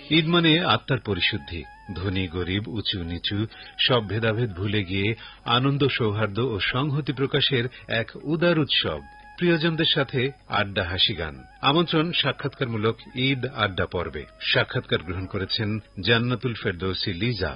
ঈদ মানে আত্মার পরিশুদ্ধি। ধনী গরিব, উঁচু নিচু সব ভেদাভেদ ভুলে গিয়ে আনন্দ, সৌহার্দ্য ও সংহতি প্রকাশের এক উদার উৎসব। প্রিয়জনদের সাথে আড্ডা, হাসি, গান। আমন্ত্রণ সাক্ষাৎকারমূলক ঈদ আড্ডা পর্বে। সাক্ষাৎকার গ্রহণ করেছেন জান্নাতুল ফেরদৌসী লিজা।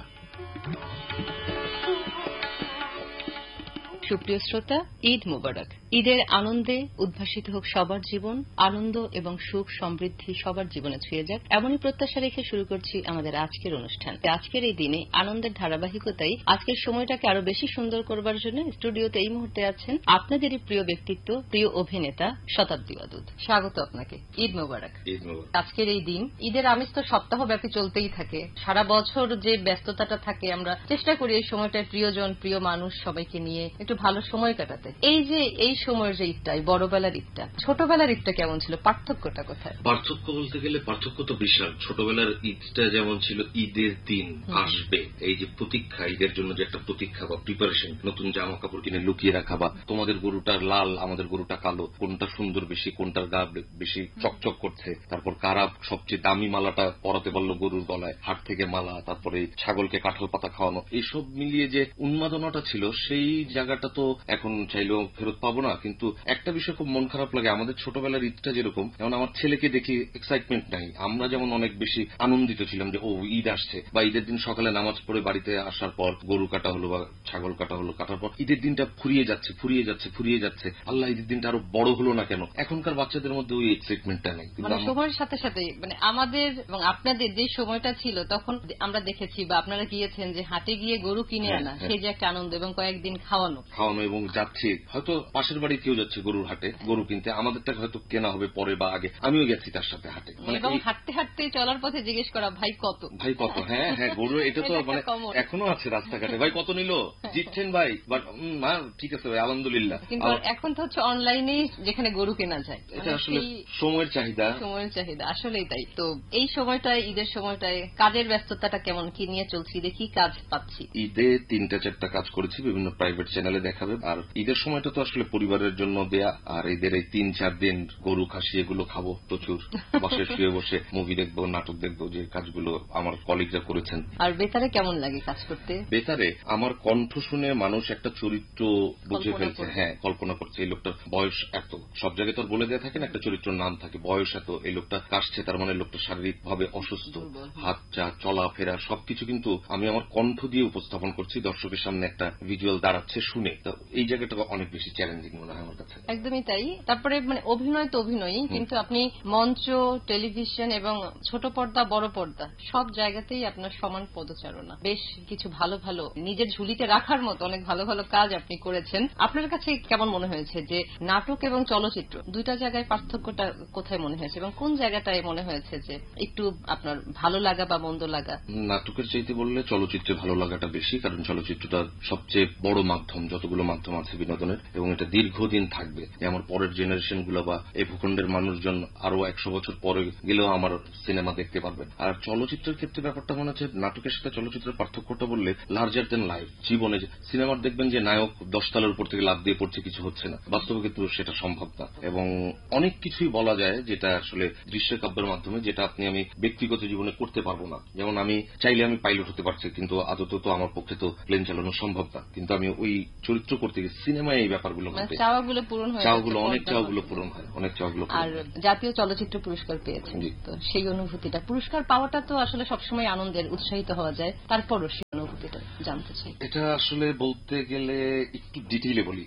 সুপ্রিয় শ্রোতা, ঈদ মোবারক। ঈদের আনন্দে উদ্ভাসিত হোক সবার জীবন, আনন্দ এবং সুখ সমৃদ্ধি সবার জীবনে ছুঁয়ে যাক, এমনই প্রত্যাশা রেখে শুরু করছি আমাদের আজকের অনুষ্ঠান। আজকের এই দিনে আনন্দের ধারাবাহিকতায় আজকের সময়টাকে আরো বেশি সুন্দর করবার জন্য স্টুডিওতে এই মুহূর্তে আছেন আপনাদেরই প্রিয় ব্যক্তিত্ব, প্রিয় অভিনেতা শতাব্দী ওয়াদুদ। স্বাগত আপনাকে। ঈদ মোবারক। আজকের এই দিন, ঈদের আমেজ তো সপ্তাহব্যাপী চলতেই থাকে। সারা বছর যে ব্যস্ততাটা থাকে, আমরা চেষ্টা করি এই সময়টায় প্রিয়জন, প্রিয় মানুষ সবাইকে নিয়ে একটু ভালো সময় কাটাতে। এই যে এই সময়ের যে ঈদটা, বড়বেলার ঈদটা, ছোটবেলার ঈদটা কেমন ছিল? পার্থক্যটা কোথায়? পার্থক্য বলতে গেলে পার্থক্য তো বিশাল। ছোটবেলার ঈদটা যেমন ছিল ঈদের দিন আসবে, এই যে প্রতীক্ষা, ঈদের জন্য যে একটা প্রতীক্ষা বা প্রিপারেশন, নতুন জামা কাপড় কিনে লুকিয়ে রাখা, বা তোমাদের গরুটা লাল আমাদের গরুটা কালো, কোনটা সুন্দর বেশি, কোনটার গা বেশি চকচক করছে, তারপর কারা সবচেয়ে দামি মালাটা পরাতে পারলো গরুর গলায়, হাট থেকে মালা, তারপরে ছাগলকে কাঁঠাল পাতা খাওয়ানো, এইসব মিলিয়ে যে উন্মাদনাটা ছিল, সেই জায়গাটা তো এখন চাইলেও ফেরত পাবো না। কিন্তু একটা বিষয় খুব মন খারাপ লাগে, আমাদের ছোটবেলার ঈদটা যেরকম, যেমন আমার ছেলেকে দেখি এক্সাইটমেন্ট নাই। আমরা যেমন অনেক বেশি আনন্দিত ছিলাম যে ও ঈদ আসছে, বা ঈদের দিন সকালে নামাজ পড়ে বাড়িতে আসার পর গরু কাটা হলো বা ছাগল কাটা হলো, কাটার পর ঈদের দিনটা ফুরিয়ে যাচ্ছে ফুরিয়ে যাচ্ছে ফুরিয়ে যাচ্ছে, আল্লাহ ঈদের দিনটা আরো বড় হলো না কেন? এখনকার বাচ্চাদের মধ্যে ওই এক্সাইটমেন্টটা নেই। সময়ের সাথে সাথে আমাদের এবং আপনাদের যে সময়টা ছিল, তখন আমরা দেখেছি বা আপনারা গিয়েছেন যে হাটে গিয়ে গরু কিনে আনা, সেই যে একটা আনন্দ, এবং কয়েকদিন খাওয়ানো এবং যাচ্ছি, হয়তো পাশের বাড়ি কেউ যাচ্ছে গরুর হাটে গরু কিনতে, আমাদেরটা হয়তো কেনা হবে পরে বা আগে, আমিও গেছি তার সাথে হাটে, এবং হাঁটতে হাঁটতে চলার পথে জিজ্ঞেস করা, ভাই কত, ভাই কত। হ্যাঁ হ্যাঁ, গরু এটা তো এখনো আছে রাস্তাঘাটে, ভাই কত নিল, জিতছেন ভাই, বাট ঠিক আছে ভাই, আলহামদুলিল্লাহ। কিন্তু এখন তো হচ্ছে অনলাইনে যেখানে গরু কেনা যায়। এটা আসলে সময়ের চাহিদা, আসলেই তাই। তো এই সময়টায়, ঈদের সময়টায় কাজের ব্যস্ততাটা কেমন, কি নিয়ে চলছে, ঈদে কি কাজ পাচ্ছি? ঈদে 3-4টা কাজ করেছি, বিভিন্ন প্রাইভেট চ্যানেলে দেখাবে। আর ঈদের সময়টা তো আসলে পরিবারের জন্য দেয়া, আর ঈদের এই 3-4 দিন গরু খাসি এগুলো খাবো প্রচুর, বসে শুয়ে বসে মুভি দেখবো, নাটক দেখবো, যে কাজগুলো আমার কলিগরা করেছেন। আর বেতারে কেমন লাগে কাজ করতে? বেতারে আমার কণ্ঠ শুনে মানুষ একটা চরিত্র বুঝে ফেলছে। হ্যাঁ, কল্পনা করছে এই লোকটার বয়স এত, সব জায়গায় তো বলে দেওয়া থাকে না, একটা চরিত্রের নাম থাকে, বয়স এত, এই লোকটা কাশছে, তার মানে লোকটা শারীরিক ভাবে অসুস্থ, হাত চা চলাফেরা সবকিছু কিন্তু আমি আমার কণ্ঠ দিয়ে উপস্থাপন করছি, দর্শকের সামনে একটা ভিজুয়াল দাঁড়াচ্ছে শুনে। এই জায়গাটা অনেক বেশি চ্যালেঞ্জিং মনে হয় আমার কাছে। একদমই তাই। তারপরে অভিনয় তো অভিনয়ই, কিন্তু আপনি মঞ্চ, টেলিভিশন এবং ছোট পর্দা, বড় পর্দা সব জায়গাতেই আপনার সমান পদচারণা। বেশ কিছু ভালো ভালো নিজের ঝুলিতে রাখার মতো অনেক ভালো ভালো কাজ আপনি করেছেন। আপনার কাছে কেমন মনে হয়েছে যে নাটক এবং চলচ্চিত্র দুইটা জায়গায় পার্থক্যটা কোথায় মনে হয়েছে, এবং কোন জায়গাটায় মনে হয়েছে যে একটু আপনার ভালো লাগা বা মন্দ লাগা? নাটকের চাইতে বললে চলচ্চিত্রে ভালো লাগাটা বেশি, কারণ চলচ্চিত্রটা সবচেয়ে বড় মাধ্যম, যতগুলো মাধ্যম আছে বিনোদনের, এবং এটা দীর্ঘদিন থাকবে। আমার পরের জেনারেশন গুলো বা এই ভূখণ্ডের মানুষজন আরো 100 বছর পরে গেলেও আমার সিনেমা দেখতে পারবেন। আর চলচ্চিত্রের ক্ষেত্রে ব্যাপারটা মনে হচ্ছে, নাটকের সাথে চলচ্চিত্রের পার্থক্যটা বললে লার্জার দেন লাইফ জীবনে, সিনেমার দেখবেন যে নায়ক 10 তলার উপর থেকে লাফ দিয়ে পড়ছে, কিছু হচ্ছে না, বাস্তবে কিন্তু সেটা সম্ভব না। এবং অনেক কিছুই বলা যায় যেটা আসলে দৃশ্যকাব্যের মাধ্যমে, যেটা আপনি আমি ব্যক্তিগত জীবনে করতে পারবো না। যেমন আমি চাইলে আমি পাইলট হতে পারছি, কিন্তু আদত তো আমার পক্ষে তো প্লেন চালানো সম্ভব না, কিন্তু আমি ওই চরিত্র করতে গিয়ে সিনেমায় এই ব্যাপারগুলো ঘটে, চাওয়াগুলো পূরণ হয়, অনেক চাওয়াগুলো পূরণ হয়, অনেক চাওয়াগুলো। আর জাতীয় চলচ্চিত্র পুরস্কার পেয়েছেন, তো সেই অনুভূতিটা, পুরস্কার পাওয়াটা তো আসলে সবসময় আনন্দের, উৎসাহিত হওয়া যায়, তারপরও সেই অনুভূতিটা জানতে চাই। এটা আসলে বলতে গেলে একটু ডিটেইলে বলি,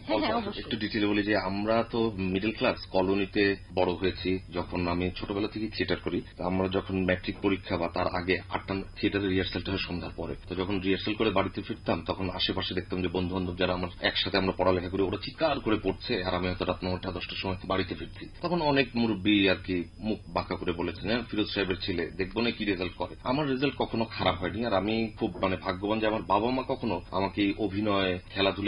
যে আমরা তো মিডল ক্লাস কলোনিতে বড় হয়েছি। যখন আমি ছোটবেলা থেকে থিয়েটার করি, আমরা যখন ম্যাট্রিক পরীক্ষা বা তার আগে 8টা থিয়েটারের রিহার্সালটা হয় সন্ধ্যার পরে, তো যখন রিহার্সাল করে বাড়িতে ফিরতাম, তখন আশেপাশে দেখতাম যে বন্ধু বান্ধব যারা আমার একসাথে আমরা পড়ালেখা করি, ওরা চিৎকার করে পড়ছে, আর আমি হয়তো রাত 9টা 10টার সময় বাড়িতে ফিরছি। তখন অনেক মুরব্বী আর কি মুখ বাঁকা করে বলেছেন, হ্যাঁ ফিরোজ সাহেবের ছেলে, দেখবো না কি রেজাল্ট করে। আমার রেজাল্ট কখনো খারাপ হয়নি, আর আমি খুব ভাগ্যবান যে আমার বাবা মা কখনো আমাকে অভিনয়, খেলাধুলা